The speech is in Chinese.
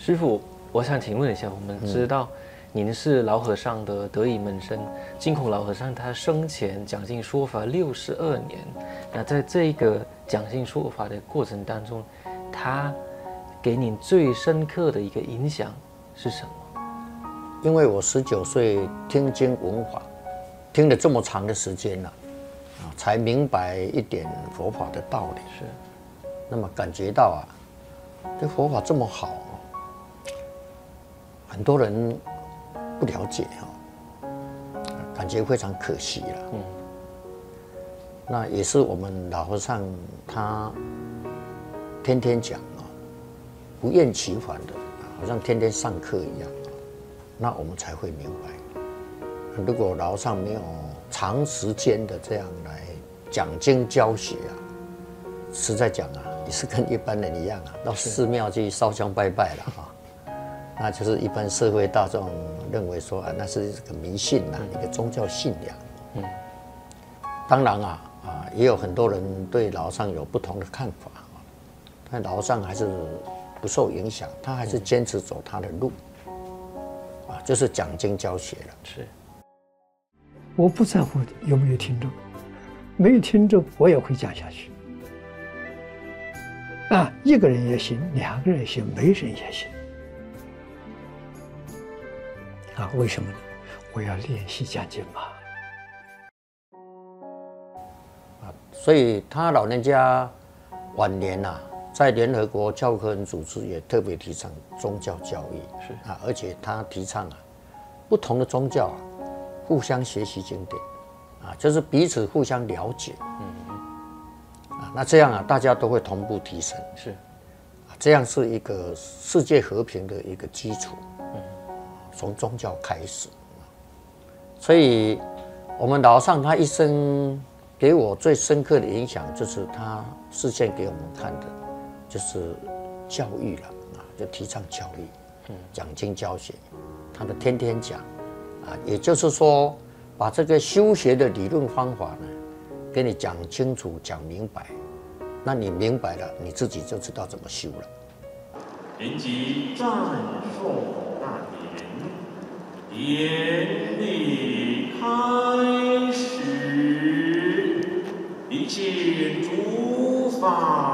师父，我想请问一下，我们知道您是老和尚的得意门生，净空老和尚他生前讲经说法62年，那在这个讲经说法的过程当中，他给您最深刻的一个影响是什么？ 因为我19岁听经闻法，听了这么长的时间了，才明白一点佛法的道理。 是， 那么感觉到这佛法这么好，很多人不了解感觉非常可惜了。那也是我们老和尚他天天讲不厌其烦的，好像天天上课一样。那我们才会明白，如果老和尚没有长时间的这样来讲经教学实在讲也是跟一般人一样到寺庙去烧香拜拜了那就是一般社会大众认为说那是一个迷信一个宗教信仰。当然也有很多人对老和尚有不同的看法但老和尚还是不受影响，他还是坚持走他的路。就是讲经教学了。 是， 我不在乎有没有听众，没有听众我也会讲下去。一个人也行，2个人也行，没人也行。为什么呢？我要练习讲经嘛。 所以他老人家晚年在联合国教科文组织也特别提倡宗教教育， 是而且他提倡不同的宗教互相学习经典就是彼此互相了解，那这样大家都会同步提升， 是这样是一个世界和平的一个基础。从宗教开始，所以我们老和尚他一生给我最深刻的影响，就是他示现给我们看的。就是教育了就提倡教育，讲经教学，他的天天讲也就是说把这个修学的理论方法呢，给你讲清楚讲明白，那你明白了，你自己就知道怎么修了。 临即赞颂大典，典礼开始，一切诸法